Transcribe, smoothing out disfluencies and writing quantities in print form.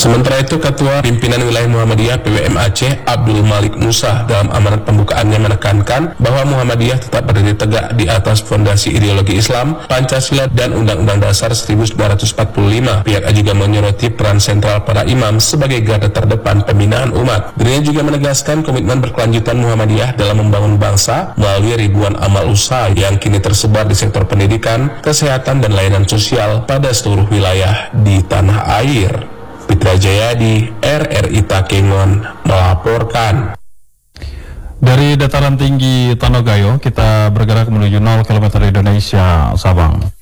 Sementara itu, Ketua Pimpinan Wilayah Muhammadiyah PWM Aceh Abdul Malik Musa dalam amanat pembukaannya menekankan bahwa Muhammadiyah tetap berdiri tegak di atas fondasi ideologi Islam, Pancasila, dan Undang-Undang Dasar 1945. Pihaknya juga menyoroti peran sentral para imam sebagai garda terdepan pembinaan umat. Dirinya juga menegaskan komitmen berkelanjutan Muhammadiyah dalam membangun bangsa melalui ribuan amal usaha yang kini tersebar di sektor pendidikan, kesehatan, dan layanan sosial pada seluruh wilayah di tanah air. Pitra Jayadi, RRI Takengon, melaporkan. Dari dataran tinggi Tanogayo, kita bergerak menuju 0 km Indonesia, Sabang.